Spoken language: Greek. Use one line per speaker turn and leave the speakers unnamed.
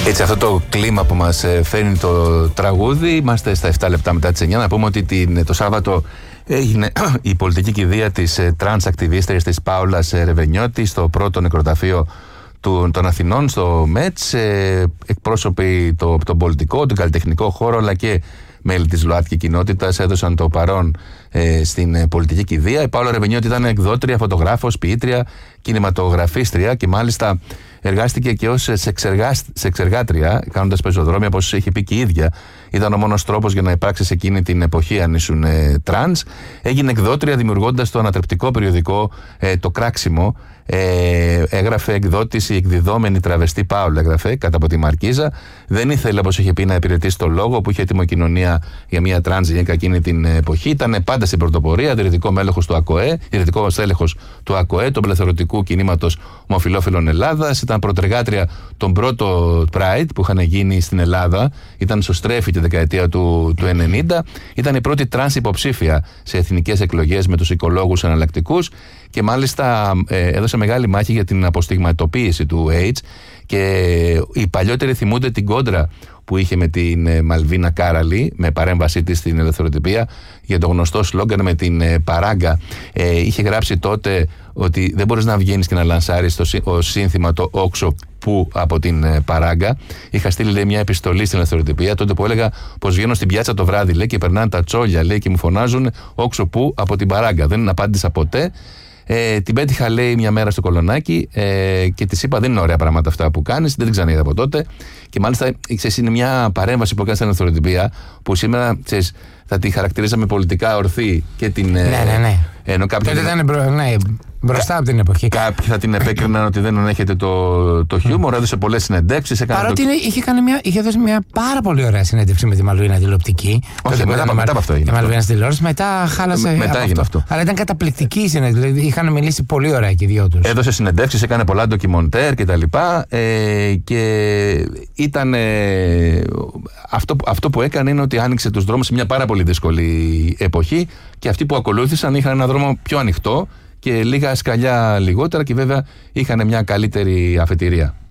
Έτσι, αυτό το κλίμα που μας φέρνει το τραγούδι, είμαστε στα 7 λεπτά μετά τις 9. Να πούμε ότι το Σάββατο έγινε η πολιτική κηδεία της τρανς ακτιβίστριας της Πάολας Ρεβενιώτη στο πρώτο νεκροταφείο των Αθηνών, στο ΜΕΤΣ. Εκπρόσωποι τον πολιτικό, τον καλλιτεχνικό χώρο, αλλά και μέλη της ΛΟΑΤΚΙ κοινότητας έδωσαν το παρόν στην πολιτική κηδεία. Η Πάολα Ρεβενιώτη ήταν εκδότρια, φωτογράφος, ποιήτρια, κινηματογραφίστρια και μάλιστα εργάστηκε και ως σεξεργάτρια, κάνοντας πεζοδρόμια, όπως είχε πει και η ίδια. Ήταν ο μόνος τρόπος για να υπάρξει σε εκείνη την εποχή, αν ήσουν τρανς. Έγινε εκδότρια δημιουργώντας το ανατρεπτικό περιοδικό Το Κράξιμο. Έγραφε εκδότηση εκδιδόμενη τραβεστή Πάολα, έγραφε κάτω από τη Μαρκίζα. Δεν ήθελε, όπως είχε πει, να υπηρετήσει το λόγο που είχε έτοιμο κοινωνία για μια τρανς γυναίκα εκείνη την εποχή. Ήταν πάντα στην πρωτοπορία, ιδρυτικό μέλος του ΑΚΟΕ, ιδρυτικό στέλεχος του ΑΚΟΕ, του απελευθερωτικού κινήματος ομοφυλόφιλων Ελλάδας. Ήταν προτρεγάτρια των πρώτων Pride που είχαν γίνει στην Ελλάδα. Ήταν στο Στρέφη τη δεκαετία του 90. Ήταν η πρώτη τρανς υποψήφια σε εθνικές εκλογές με τους οικολόγους εναλλακτικούς και μάλιστα έδωσε μεγάλη μάχη για την αποστιγματοποίηση του AIDS. Και οι παλιότεροι θυμούνται την κόντρα που είχε με την Μαλβίνα Κάραλη, με παρέμβασή της στην ελευθεροτυπία, για το γνωστό σλόγγαν με την παράγκα. Είχε γράψει τότε ότι δεν μπορείς να βγαίνεις και να λανσάρεις το σύνθημα το όξο που από την παράγκα. Είχα στείλει, λέει, μια επιστολή στην ελευθεροτυπία τότε που έλεγα πως βγαίνω στην πιάτσα το βράδυ, λέει, και περνάνε τα τσόλια, λέει, και μου φωνάζουν όξο που από την παράγκα. Δεν απάντησα ποτέ. Την πέτυχα, λέει, μια μέρα στο Κολονάκι και της είπα: δεν είναι ωραία πράγματα αυτά που κάνεις, δεν την ξαναείδα από τότε. Και μάλιστα, ξέρεις, είναι μια παρέμβαση που έκανε στην ελευθεροτυπία που σήμερα, ξέρεις, θα τη χαρακτηρίζαμε πολιτικά ορθή και την.
Ναι.
Ενώ κάποιοι.
Τότε ήταν μπροστά από την εποχή.
Κάποιοι θα την επέκριναν ότι δεν έχετε το χιούμορ, έδωσε πολλές συνεντεύξεις.
Παρότι είχε δώσει μια πάρα πολύ ωραία συνέντευξη με τη Μαλβίνα τηλεοπτική.
Όχι, μετά από αυτό έγινε.
Η Μαλβίνα τηλεόραση, μετά χάλασε.
Μετά έγινε αυτό.
Αλλά ήταν καταπληκτική η συνέντευξη. Δηλαδή είχαν μιλήσει πολύ ωραία και οι δυο τους.
Έδωσε συνεντεύξεις, έκανε πολλά ντοκιμοντέρ κτλ. Και ήταν. Αυτό που έκανε είναι ότι άνοιξε τους δρόμους σε μια πάρα πολύ δύσκολη εποχή και αυτοί που ακολούθησαν είχαν ένα δρόμο πιο ανοιχτό και λίγα σκαλιά λιγότερα και βέβαια είχαν μια καλύτερη αφετηρία.